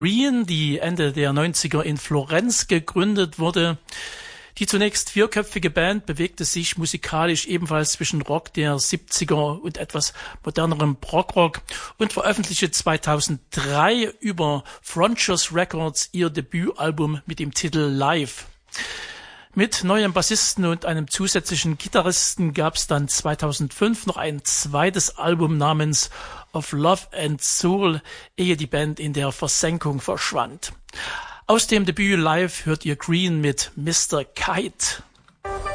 Green, die Ende der 90er in Florenz gegründet wurde. Die zunächst vierköpfige Band bewegte sich musikalisch ebenfalls zwischen Rock der 70er und etwas modernerem Prog-Rock und veröffentlichte 2003 über Frontiers Records ihr Debütalbum mit dem Titel Live. Mit neuem Bassisten und einem zusätzlichen Gitarristen gab es dann 2005 noch ein zweites Album namens Of Love and Soul, ehe die Band in der Versenkung verschwand. Aus dem Debüt Live hört ihr Green mit Mr. Kite.